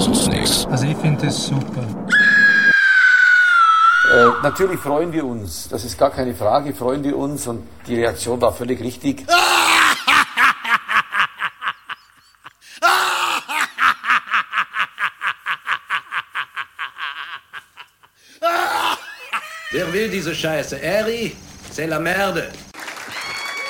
uns nichts. Also ich finde das super. Natürlich freuen wir uns, das ist gar keine Frage, freuen wir uns und die Reaktion war völlig richtig. Wer will diese Scheiße? Eri, c'est la merde.